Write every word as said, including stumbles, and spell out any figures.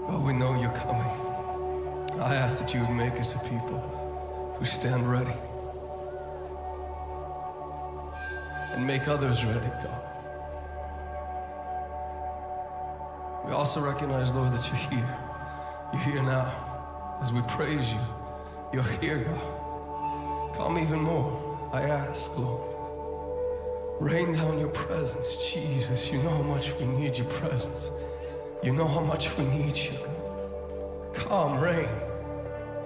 God, we know you're coming. I ask that you would make us a people who stand ready and make others ready, God. We also recognize, Lord, that you're here. You're here now. As we praise you, you're here, God. Come even more, I ask, Lord. Rain down your presence, Jesus. You know how much we need your presence. You know how much we need you, God. Come, rain.